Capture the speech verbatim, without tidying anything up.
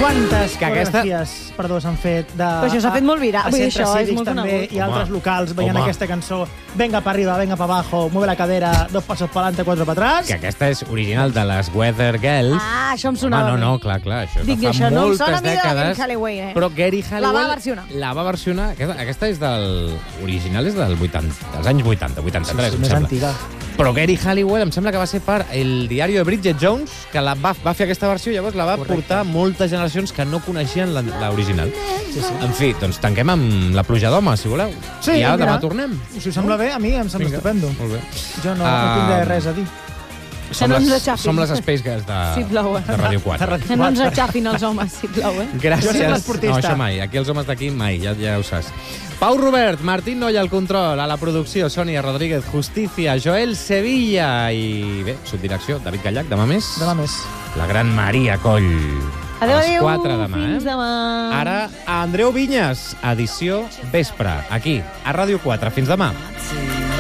Quantes Que aquesta- coreografies, perdó, s'han fet de... Però això s'ha fet molt viral, a vull dir, centres això és cívics molt també, conegut. i altres Home, locals veient home. aquesta cançó. Venga para arriba, venga para abajo, mueve la cadera, dos pasos para adelante, cuatro para atrás. Que aquesta és original de les Weather Girls. Ah, això em Home, sonava no, bé. no, clar, clar, això és Dic, de fa això no em moltes sona a mi de dècades. Gary Halliwell, eh? Però Gary Halliwell... La va versionar. La va versionar. Aquesta, aquesta és del... Original és del vuitanta, dels anys vuitanta, vuitanta-tres, Sí, sí, em més sembla. antiga. Però Gary Halliwell em sembla que va ser per el diari de Bridget Jones, que la va, va fer aquesta versió i llavors la va Correcte. portar moltes generacions que no coneixien la- l'original. Sí, sí. En fi, doncs tanquem amb la pluja d'home, si voleu. Sí, I ja mira. demà tornem. Si us sembla bé, a mi em sembla Vinga. estupendo. Molt bé. Jo no, Ah, no tindré res a dir. Som, no ens les, aixafin. som les Space Girls de, Sisplau, eh? de Ràdio quatre. De Ràdio Que no ens quatre. aixafin els homes, sisplau, eh? Gràcies. Jo soc l'esportista. No, això mai. Aquí els homes d'aquí mai, ja, ja ho saps. Pau Robert, Martín Noia al control, a la producció, Sònia Rodríguez, Justícia, Joel Sevilla i, bé, subdirecció, David Gallac, demà més. Demà més. La gran Maria Coll. Adéu, a les adéu. quatre demà, Fins eh? demà. Ara, a Andreu Vinyes, edició vespre, aquí, a Ràdio quatre. Fins demà. See